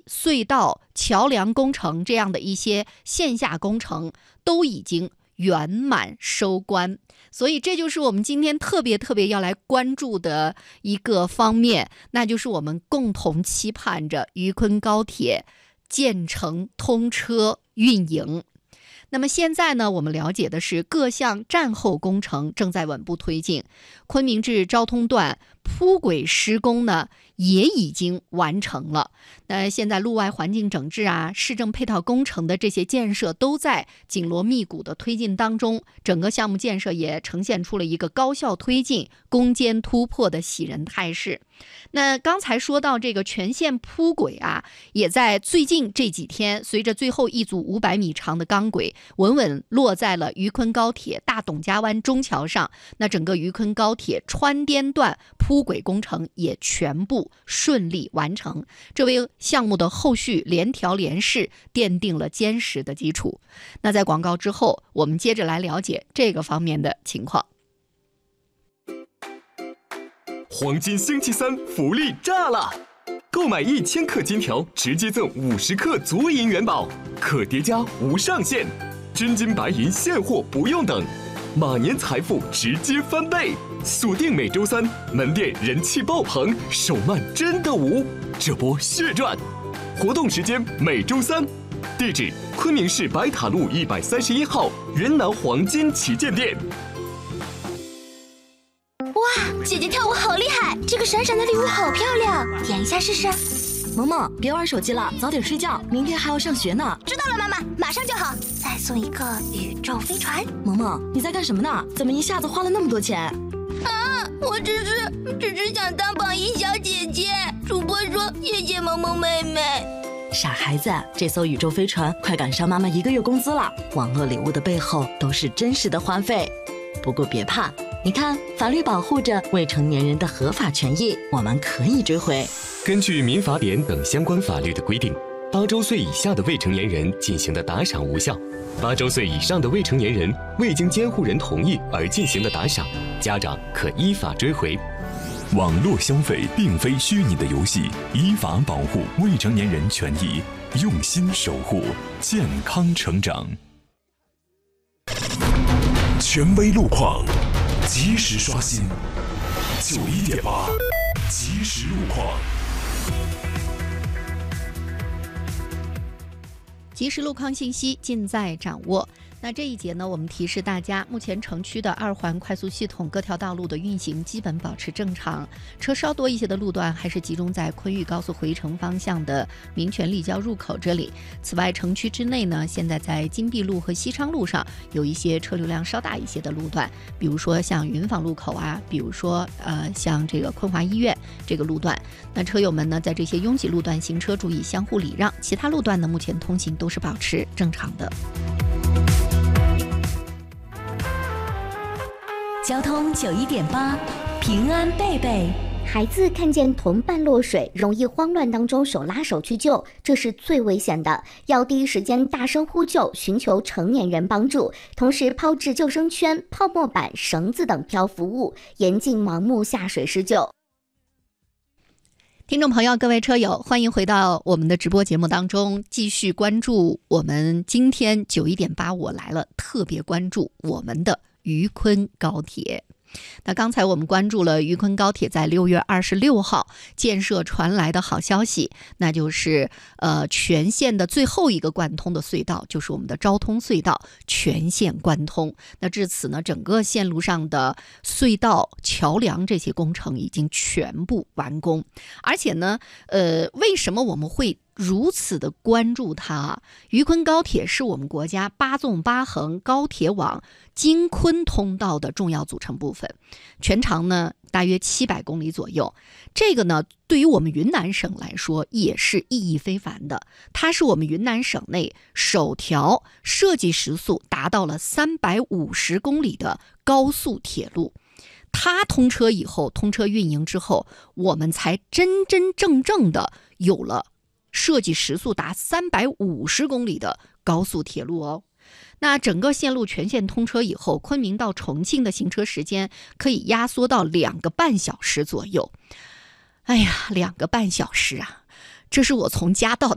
隧道、桥梁工程这样的一些线下工程都已经圆满收官。所以这就是我们今天特别要来关注的一个方面，那就是我们共同期盼着渝昆高铁建成通车运营。那么现在呢，我们了解的是各项战后工程正在稳步推进，昆明至昭通段铺轨施工呢也已经完成了。那现在路外环境整治啊、市政配套工程的这些建设都在紧锣密鼓的推进当中，整个项目建设也呈现出了一个高效推进、攻坚突破的喜人态势。那刚才说到这个全线铺轨啊，也在最近这几天，随着最后一组500米长的钢轨稳稳落在了渝昆高铁大董家湾中桥上，那整个渝昆高铁川滇段铺轨工程也全部顺利完成，这为项目的后续联调联试奠定了坚实的基础。那在广告之后，我们接着来了解这个方面的情况。 黄金星期三福利炸了！购买1000克金条，直接赠50克足银元宝，可叠加无上限，真金白银现货不用等，马年财富直接翻倍！锁定每周三，门店人气爆棚，手慢真的无，这波血赚！活动时间每周三，地址昆明市白塔路131号云南黄金旗舰店。 哇，姐姐跳舞好厉害！这个闪闪的礼物好漂亮，点一下试试。 萌萌，别玩手机了，早点睡觉，明天还要上学呢。 知道了，妈妈，马上就好。再送一个宇宙飞船。 萌萌，你在干什么呢？怎么一下子花了那么多钱？ 啊，我只是想当榜一小姐姐。主播说谢谢萌萌妹妹。 傻孩子，这艘宇宙飞船快赶上妈妈1个月工资了。网络礼物的背后都是真实的花费。不过别怕，你看，法律保护着未成年人的合法权益，我们可以追回。 根据民法典等相关法律的规定，8周岁以下的未成年人进行的打赏无效，8周岁以上的未成年人未经监护人同意而进行的打赏，家长可依法追回。 网络消费并非虚拟的游戏，依法保护未成年人权益，用心守护健康成长。权威路况，及时刷新，91.8，即时路况。 即时路况信息尽在掌握。那这一节呢，我们提示大家，目前城区的2环快速系统各条道路的运行基本保持正常，车稍多一些的路段还是集中在昆玉高速回程方向的民权立交入口这里。此外，城区之内呢，现在在金碧路和西昌路上有一些车流量稍大一些的路段，比如说像云坊路口啊，比如说像这个昆华医院这个路段。那车友们呢，在这些拥挤路段行车注意相互礼让，其他路段呢，目前通行都是保持正常的。 交通91.8，平安贝贝。 孩子看见同伴落水，容易慌乱当中手拉手去救，这是最危险的。要第一时间大声呼救，寻求成年人帮助，同时抛掷救生圈、泡沫板、绳子等漂浮物，严禁盲目下水施救。 听众朋友，各位车友，欢迎回到我们的直播节目当中，继续关注我们今天91.8我来了，特别关注我们的渝昆高铁。那刚才我们关注了渝昆高铁在6月26号建设传来的好消息，那就是全线的最后一个贯通的隧道，就是我们的昭通隧道全线贯通。那至此呢，整个线路上的隧道、桥梁这些工程已经全部完工。而且呢，为什么我们会如此的关注它？渝昆高铁是我们国家8纵8横高铁网京昆通道的重要组成部分，全长呢大约700公里左右。这个呢，对于我们云南省来说也是意义非凡的。它是我们云南省内首条设计时速达到了350公里的高速铁路。它通车以后，通车运营之后，我们才真真正正的有了设计时速达350公里的高速铁路哦。那整个线路全线通车以后，昆明到重庆的行车时间可以压缩到2个半小时左右。哎呀，2个半小时啊，这是我从家到